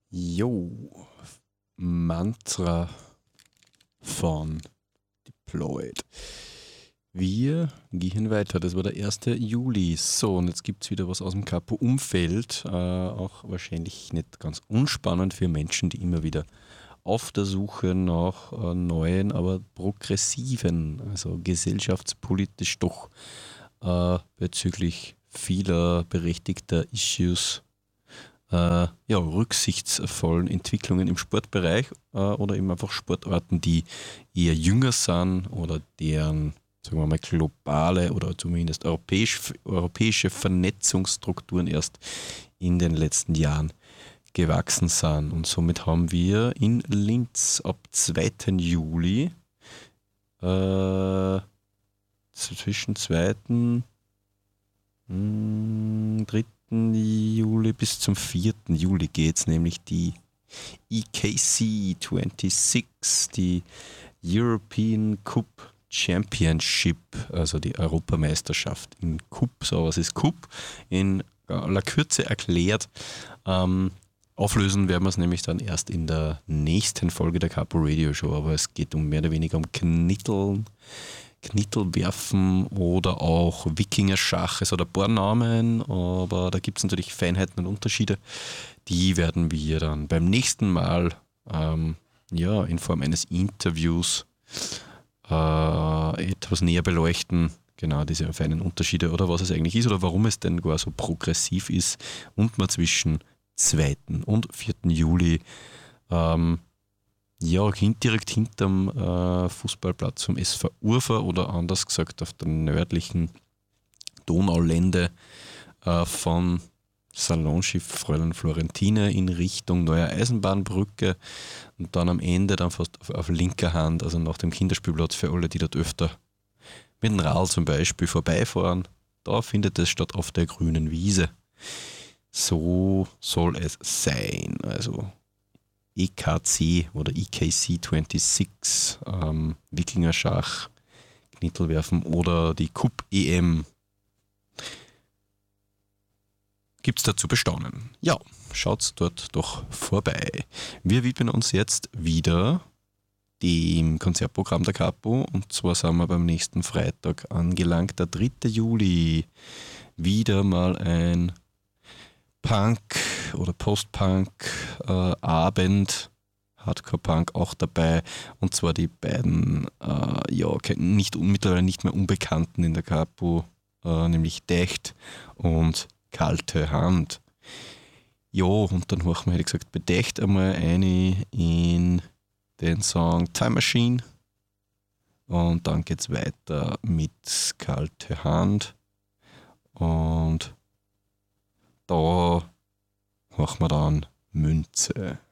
Jo, Mantra von Deployed. Wir gehen weiter. Das war der 1. Juli. So, und jetzt gibt es wieder was aus dem Capo-Umfeld. Auch wahrscheinlich nicht ganz unspannend für Menschen, die immer wieder auf der Suche nach neuen, aber progressiven, also gesellschaftspolitisch doch bezüglich vieler berechtigter Issues rücksichtsvollen Entwicklungen im Sportbereich oder eben einfach Sportarten, die eher jünger sind oder deren, sagen wir mal, globale oder zumindest europäische Vernetzungsstrukturen erst in den letzten Jahren gewachsen sind. Und somit haben wir in Linz ab 2. Juli zwischen 2. 3. Juli bis zum 4. Juli geht es, nämlich die EKC 26, die European Cup Championship, also die Europameisterschaft in Cup. So, was ist Cup? In aller Kürze erklärt. Auflösen werden wir es nämlich dann erst in der nächsten Folge der Capo Radio Show, aber es geht mehr oder weniger um Knittelwerfen oder auch Wikingerschach. Es hat ein paar Namen, aber da gibt es natürlich Feinheiten und Unterschiede. Die werden wir dann beim nächsten Mal in Form eines Interviews etwas näher beleuchten. Genau, diese feinen Unterschiede oder was es eigentlich ist oder warum es denn gar so progressiv ist und man zwischen 2. und 4. Juli direkt hinterm Fußballplatz vom SV Urfa oder anders gesagt auf der nördlichen Donaulände von Salonschiff Fräulein Florentine in Richtung Neuer Eisenbahnbrücke und dann am Ende dann fast auf linker Hand, also nach dem Kinderspielplatz für alle, die dort öfter mit dem Rad zum Beispiel vorbeifahren. Da findet es statt auf der grünen Wiese. So soll es sein. Also EKC oder EKC 26, Wikingerschach, Knittelwerfen oder die Cup EM. Gibt's da zu bestaunen? Ja, schaut's dort doch vorbei. Wir widmen uns jetzt wieder dem Konzertprogramm der Capo und zwar sind wir beim nächsten Freitag angelangt, der 3. Juli. Wieder mal ein Punk oder Post-Punk Abend, Hardcore-Punk auch dabei und zwar die beiden mittlerweile nicht mehr Unbekannten in der Capo, nämlich Dächt und Kalte Hand. Ja, und dann hören wir, hätte ich gesagt, bedächt einmal eine in den Song Time Machine und dann geht's weiter mit Kalte Hand und da machen wir dann Münze.